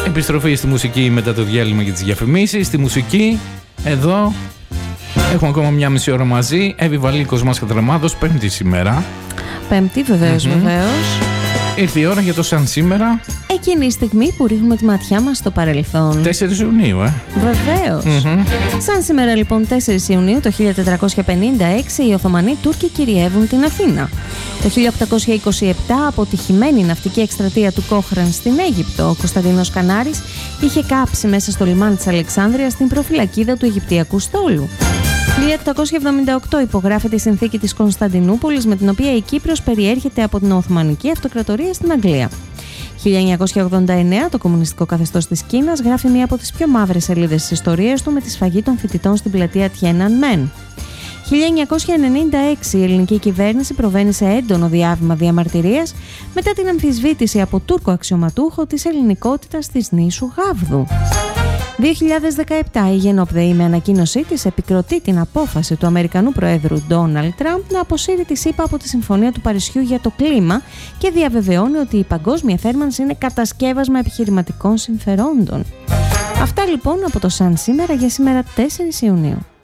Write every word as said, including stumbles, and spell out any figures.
Επιστροφή στη μουσική μετά το διάλειμμα και τις διαφημίσεις. Στη μουσική, εδώ έχουμε ακόμα μια μισή ώρα μαζί. Εύη Βαλίκος, Μάσκα Τραμάδος, Πέμπτη σήμερα. Πέμπτη, βεβαίως, mm-hmm. βεβαίως. Ήρθε η ώρα για το σαν σήμερα. Εκείνη η στιγμή που ρίχνουμε τη ματιά μας στο παρελθόν. τέσσερις Ιουνίου, ε. Βεβαίως. Mm-hmm. Σαν σήμερα λοιπόν τέσσερις Ιουνίου το χίλια τετρακόσια πενήντα έξι οι Οθωμανοί Τούρκοι κυριεύουν την Αθήνα. Το χίλια οκτακόσια είκοσι επτά, αποτυχημένη ναυτική εκστρατεία του Κόχραν στην Αίγυπτο, ο Κωνσταντίνος Κανάρης είχε κάψει μέσα στο λιμάνι της Αλεξάνδρειας την προφυλακίδα του Αιγυπτιακού στόλου. χίλια οκτακόσια εβδομήντα οκτώ υπογράφεται η συνθήκη της Κωνσταντινούπολης, με την οποία η Κύπρος περιέρχεται από την Οθωμανική Αυτοκρατορία στην Αγγλία. χίλια εννιακόσια ογδόντα εννέα το κομμουνιστικό καθεστώς της Κίνας γράφει μία από τις πιο μαύρες σελίδες της ιστορίας του με τη σφαγή των φοιτητών στην πλατεία Τιέναν-Μεν. χίλια εννιακόσια ενενήντα έξι η ελληνική κυβέρνηση προβαίνει σε έντονο διάβημα διαμαρτυρίας μετά την αμφισβήτηση από Τούρκο αξιωματούχο της ελληνικότητας της νήσου Γάβδου. δύο χιλιάδες δεκαεπτά η Γενόπ-ΔΕΗ με ανακοίνωσή της επικροτεί την απόφαση του Αμερικανού Προέδρου Ντόναλντ Τραμπ να αποσύρει τη ΣΥΠΑ από τη Συμφωνία του Παρισιού για το κλίμα και διαβεβαιώνει ότι η παγκόσμια θέρμανση είναι κατασκεύασμα επιχειρηματικών συμφερόντων. Αυτά λοιπόν από το Σαν σήμερα για σήμερα τέσσερις Ιουνίου.